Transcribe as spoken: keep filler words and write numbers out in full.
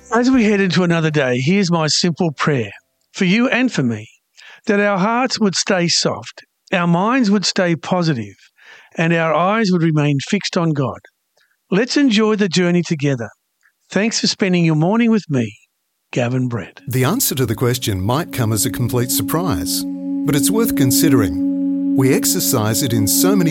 As we head into another day, here's my simple prayer for you and for me, that our hearts would stay soft, our minds would stay positive, and our eyes would remain fixed on God. Let's enjoy the journey together. Thanks for spending your morning with me, Gavin Brett. The answer to the question might come as a complete surprise, but it's worth considering. We exercise it in so many